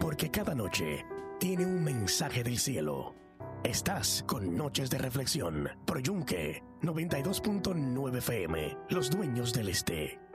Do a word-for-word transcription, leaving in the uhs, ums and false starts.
porque cada noche tiene un mensaje del cielo. Estás con Noches de Reflexión, Pro Yunque, noventa y dos punto nueve F M, Los Dueños del Este.